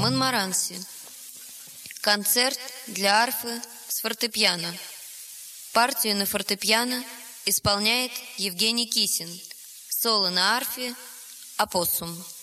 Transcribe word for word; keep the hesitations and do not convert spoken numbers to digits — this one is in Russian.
Монмаранси. Концерт для арфы с фортепиано. Партию на фортепиано исполняет Евгений Кисин. Соло на арфе «Опоссум».